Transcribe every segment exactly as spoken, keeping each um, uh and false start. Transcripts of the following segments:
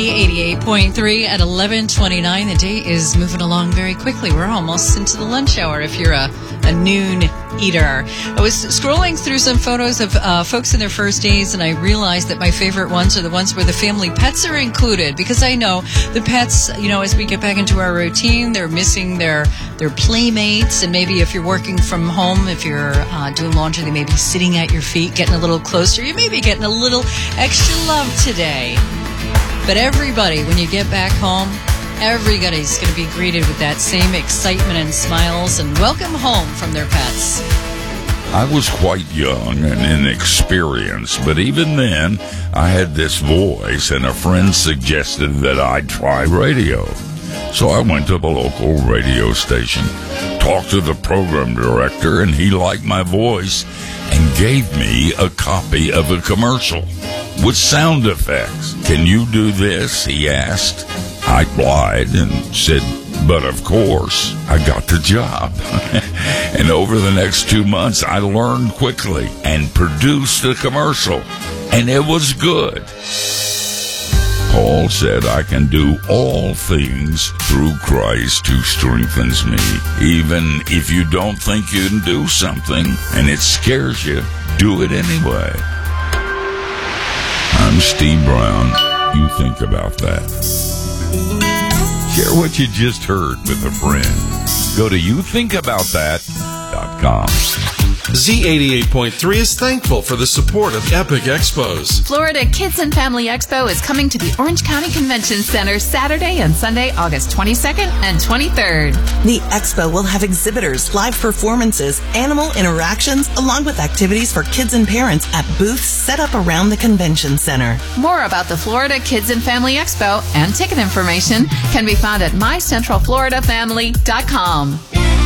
Z eighty-eight point three at eleven twenty-nine. The day is moving along very quickly. We're almost into the lunch hour if you're a, a noon eater. I was scrolling through some photos of uh, folks in their first days, and I realized that my favorite ones are the ones where the family pets are included, because I know the pets, you know, as we get back into our routine, they're missing their, their playmates, and maybe if you're working from home, if you're uh, doing laundry, they may be sitting at your feet, getting a little closer. You may be getting a little extra love today. But everybody, when you get back home, everybody's going to be greeted with that same excitement and smiles and welcome home from their pets. I was quite young and inexperienced, but even then, I had this voice, and a friend suggested that I'd try radio. So I went to the local radio station, talked to the program director, and he liked my voice and gave me a copy of a commercial with sound effects. "Can you do this?" he asked. I lied and said, but of course, I got the job. And over the next two months, I learned quickly and produced a commercial, and it was good. Paul said, "I can do all things through Christ who strengthens me." Even if you don't think you can do something and it scares you, do it anyway. I'm Steve Brown. You think about that. Share what you just heard with a friend. Go to you think about that dot com. Z eighty-eight point three is thankful for the support of Epic Expos. Florida Kids and Family Expo is coming to the Orange County Convention Center Saturday and Sunday, August twenty-second and twenty-third. The expo will have exhibitors, live performances, animal interactions, along with activities for kids and parents at booths set up around the convention center. More about the Florida Kids and Family Expo and ticket information can be found at my central florida family dot com.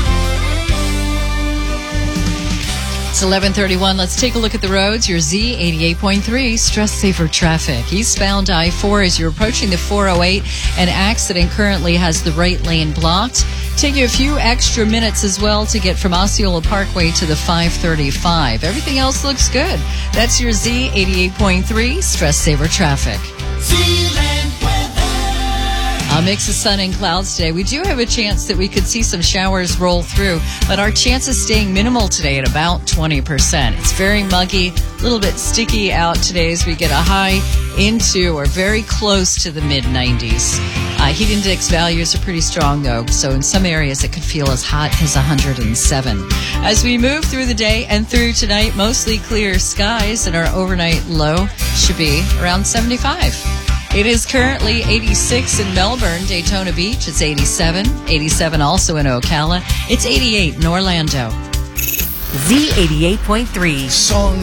It's eleven thirty-one. Let's take a look at the roads. Your Z eighty-eight point three, stress saver traffic. Eastbound I four as you're approaching the four oh eight. An accident currently has the right lane blocked. Take you a few extra minutes as well to get from Osceola Parkway to the five thirty-five. Everything else looks good. That's your Z eighty-eight point three, stress saver traffic. A mix of sun and clouds today. We do have a chance that we could see some showers roll through, but our chance is staying minimal today at about twenty percent. It's very muggy, a little bit sticky out today as we get a high into or very close to the mid nineties. Uh, heat index values are pretty strong, though, so in some areas it could feel as hot as one hundred seven. As we move through the day and through tonight, mostly clear skies, and our overnight low should be around seventy-five. It is currently eighty-six in Melbourne, Daytona Beach. It's eighty-seven. eighty-seven also in Ocala. It's eighty-eight in Orlando. Z eighty-eight point three. Song